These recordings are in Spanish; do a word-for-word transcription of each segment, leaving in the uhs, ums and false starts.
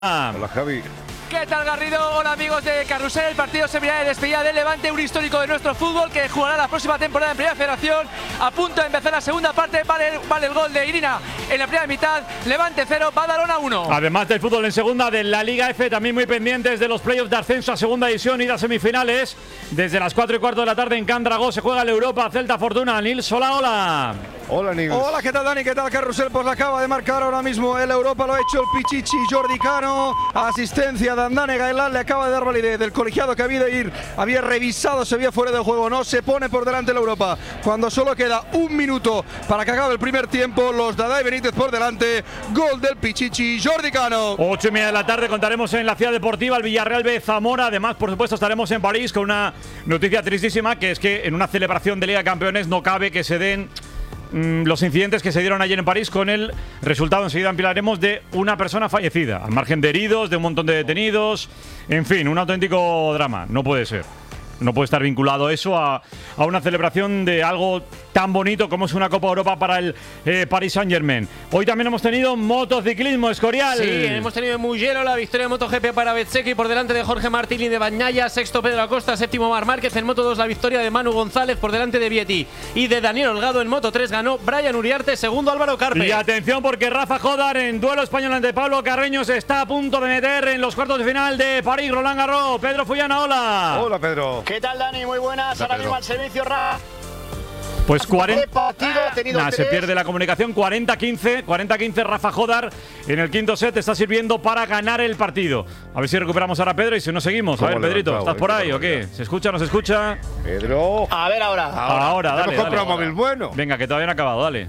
Hola, Javi. ¿Qué tal, Garrido? Hola, amigos de Carrusel. El partido semifinal de despedida del Levante, un histórico de nuestro fútbol que jugará la próxima temporada en Primera Federación. A punto de empezar la segunda parte, vale, vale el gol de Irina en la primera mitad. Levante cero, Badalona uno. Además del fútbol en segunda de la Liga F, también muy pendientes de los playoffs de ascenso a segunda división y las semifinales. Desde las cuatro y cuarto de la tarde en Can Dragó se juega el Europa Celta Fortuna. Nils, hola, hola. Hola, Nils. Hola, ¿qué tal, Dani? ¿Qué tal, Carrusel? Pues la acaba de marcar ahora mismo el Europa, lo ha hecho el Pichichi Jordi Cano. Asistencia de Andane Gaelán, le acaba de dar validez del colegiado que había de ir, había revisado, se veía fuera de juego, no se pone por delante el Europa. Cuando solo queda un minuto para que acabe el primer tiempo, los Dada y Benítez por delante, gol del Pichichi Jordi Cano. Ocho y media de la tarde contaremos en la Ciudad Deportiva el Villarreal B Zamora. Además, por supuesto, estaremos en París con una noticia tristísima, que es que en una celebración de Liga de Campeones no cabe que se den los incidentes que se dieron ayer en París, con el resultado, enseguida ampliaremos, de una persona fallecida, al margen de heridos, de un montón de detenidos. En fin, un auténtico drama. No puede ser. No puede estar vinculado eso a, a una celebración de algo tan bonito como es una Copa Europa para el eh, Paris Saint-Germain. Hoy también hemos tenido motociclismo, Escorial. Sí, hemos tenido en Mugello la victoria de MotoGP para Bezzecchi por delante de Jorge Martini de Bagnaia, sexto Pedro Acosta, séptimo Marc Márquez. En Moto dos la victoria de Manu González por delante de Vietti y de Daniel Holgado. En Moto tres ganó Brian Uriarte, segundo Álvaro Carpe. Y atención, porque Rafa Jodar en duelo español ante Pablo Carreño se está a punto de meter en los cuartos de final de París Roland Garros. Pedro Fullana, hola. Hola, Pedro. ¿Qué tal, Dani? Muy buenas. Hola, ahora Pedro. mismo al servicio Ra. Pues cuarenta. Partido, ha tenido Nah, se tres. pierde la comunicación. cuarenta quince. cuarenta quince. Rafa Jodar en el quinto set está sirviendo para ganar el partido. A ver si recuperamos ahora a Pedro y si no seguimos. A ¿Cómo ver, Pedrito, levantado, ¿estás eh? por Qué ahí o qué? barbaridad. ¿Se escucha o no se escucha? Pedro. A ver ahora. Ahora, ahora, dale, Hemos comprado dale. un móvil bueno. Venga, que todavía no ha acabado, dale.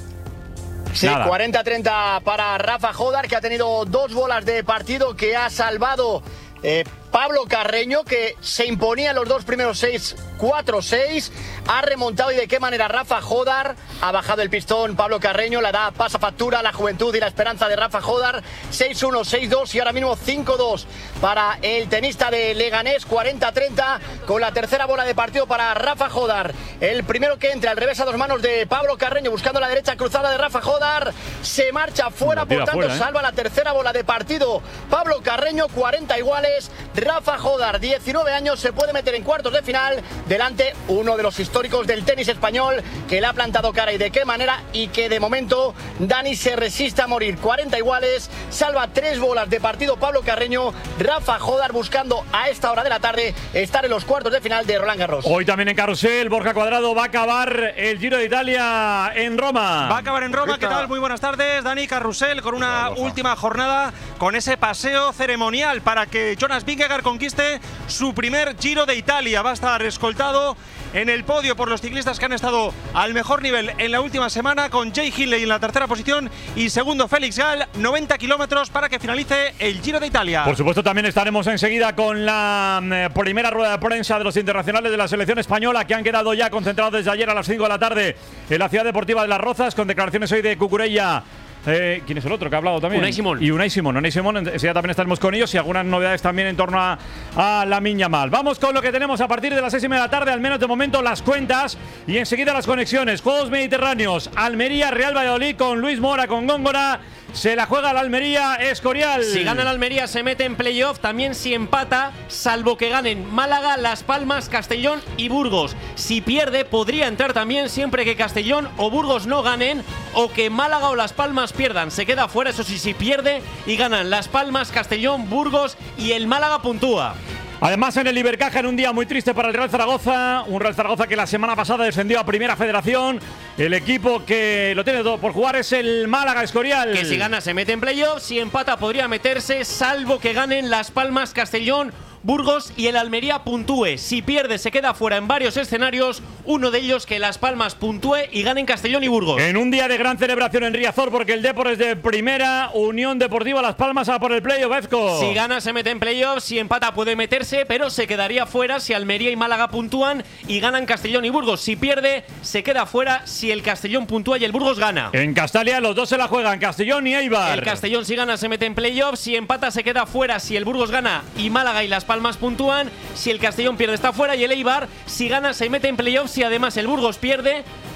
Sí, Nada. cuarenta treinta para Rafa Jodar, que ha tenido dos bolas de partido, que ha salvado eh, Pablo Carreño, que se imponía en los dos primeros seis, cuatro seis. Ha remontado, y de qué manera. Rafa Jodar ha bajado el pistón. Pablo Carreño la da, pasa factura a la juventud y la esperanza de Rafa Jodar. seis uno, seis dos y ahora mismo cinco dos para el tenista de Leganés. Cuarenta treinta con la tercera bola de partido para Rafa Jodar. El primero que entra al revés a dos manos de Pablo Carreño, buscando la derecha cruzada de Rafa Jodar. Se marcha fuera, La tira por tanto fuera, ¿eh? salva la tercera bola de partido Pablo Carreño. Cuarenta iguales. Rafa Jodar, diecinueve años, se puede meter en cuartos de final delante uno de los históricos del tenis español, que le ha plantado cara, y de qué manera, y que de momento Dani se resiste a morir. cuarenta iguales, salva tres bolas de partido Pablo Carreño. Rafa Jodar buscando a esta hora de la tarde estar en los cuartos de final de Roland Garros. Hoy también en Carrusel, Borja Cuadrado va a acabar el Giro de Italia en Roma. Va a acabar en Roma. ¿Qué tal? Muy buenas tardes, Dani. Carrusel con una Hola, última jornada, con ese paseo ceremonial para que Jonas Vingegaard conquiste su primer Giro de Italia. Va a estar escoltado en el podio por los ciclistas que han estado al mejor nivel en la última semana, con Jay Hindley en la tercera posición y segundo Félix Gall. noventa kilómetros para que finalice el Giro de Italia. Por supuesto, también estaremos enseguida con la eh, primera rueda de prensa de los internacionales de la selección española, que han quedado ya concentrados desde ayer a las cinco de la tarde en la Ciudad Deportiva de Las Rozas, con declaraciones hoy de Cucurella. Eh, ¿Quién es el otro que ha hablado también? Unai Simón. Y Unai Simón. Unai Simón, enseguida también estaremos con ellos, y algunas novedades también en torno a, a Lamine Yamal. Vamos con lo que tenemos a partir de las seis y media de la tarde, al menos de momento las cuentas, y enseguida las conexiones. Juegos Mediterráneos, Almería, Real Valladolid, con Luis Mora, con Góngora. Se la juega la Almería, Escorial. Si gana el Almería se mete en playoff. También si empata, salvo que ganen Málaga, Las Palmas, Castellón y Burgos. Si pierde, podría entrar también siempre que Castellón o Burgos no ganen, o que Málaga o Las Palmas pierdan. Se queda fuera, eso sí, si pierde y ganan Las Palmas, Castellón, Burgos y el Málaga puntúa. Además, en el Ibercaja, en un día muy triste para el Real Zaragoza, un Real Zaragoza que la semana pasada descendió a Primera Federación. El equipo que lo tiene todo por jugar es el Málaga, Escorial. Que si gana se mete en playoff, si empata podría meterse, salvo que ganen Las Palmas, Castellón, Burgos y el Almería puntúe. Si pierde se queda fuera en varios escenarios, uno de ellos que Las Palmas puntúe y ganen Castellón y Burgos. En un día de gran celebración en Riazor, porque el Depor es de primera, Unión Deportiva Las Palmas a por el playoff, Ezco. Si gana se mete en playoff, si empata puede meterse, pero se quedaría fuera si Almería y Málaga puntúan y ganan Castellón y Burgos. Si pierde se queda fuera si el Castellón puntúa y el Burgos gana. En Castalia los dos se la juegan, Castellón y Eibar. El Castellón si gana se mete en playoff, si empata se queda fuera si el Burgos gana y Málaga y Las Palmas Palmas puntúan, si el Castellón pierde está fuera y el Eibar si gana se mete en playoffs, si además el Burgos pierde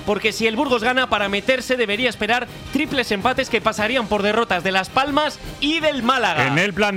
porque si el Burgos gana, para meterse debería esperar triples empates que pasarían por derrotas de Las Palmas y del Málaga. En el plan